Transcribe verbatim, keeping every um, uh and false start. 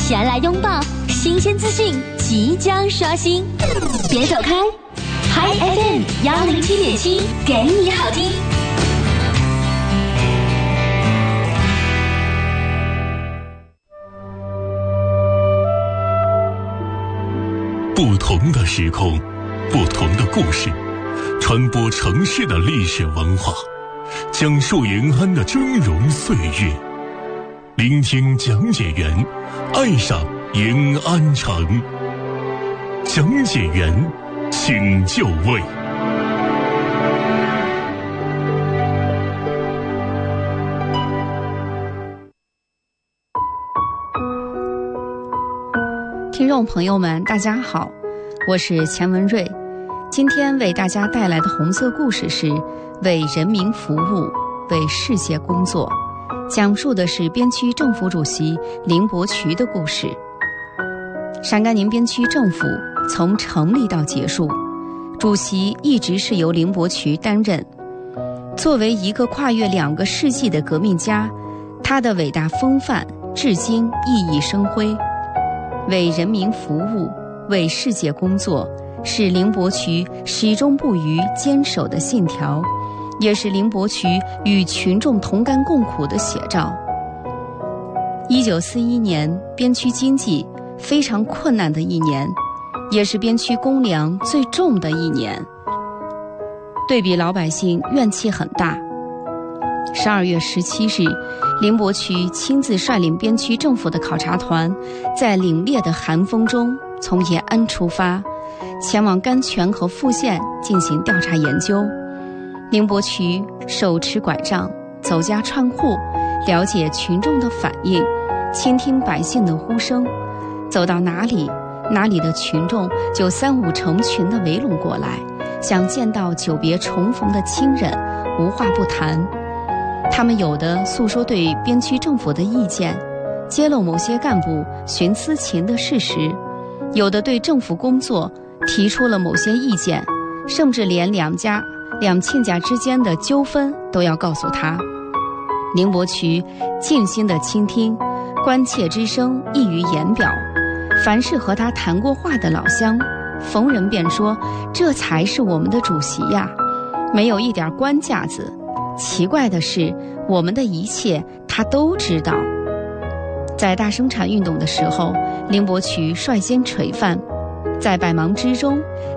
先来拥抱新鲜资讯，即将刷新，别走开 ，Hi F M 幺零七点七，给你好听。 不同的时空，不同的故事，传播城市的历史文化，讲述延安的峥嵘岁月，聆听讲解员，爱上延安城。讲解员，请就位。 听众朋友们，大家好，我是钱文瑞。今天为大家带来的红色故事是为人民服务，为世界工作，讲述的是边区政府主席林伯渠的故事。陕甘宁边区政府从成立到结束，主席一直是由林伯渠担任。作为一个跨越两个世纪的革命家，他的伟大风范至今熠熠生辉。为人民服务，为世界工作，是林伯渠始终不渝坚守的信条，也是林伯渠与群众同甘共苦的写照。一九四一年，边区经济非常困难的一年，也是边区公粮最重的一年。对比老百姓怨气很大。十二月十七日，林伯渠亲自率领边区政府的考察团，在凛冽的寒风中从延安出发，前往甘泉和富县进行调查研究。林伯渠手持拐杖，走家串户，了解群众的反应，倾听百姓的呼声。走到哪里，哪里的群众就三五成群地围拢过来，像见到久别重逢的亲人，无话不谈。他们有的诉说对边区政府的意见，揭露某些干部徇私情的事实，有的对政府工作提出了某些意见，甚至连两家两亲家之间的纠纷都要告诉他。林伯渠静心地倾听，关切之声溢于言表。凡是和他谈过话的老乡，逢人便说，这才是我们的主席呀，没有一点官架子。奇怪的是，我们的一切他都知道。在大生产运动的时候，林伯渠率先垂范，在百忙之中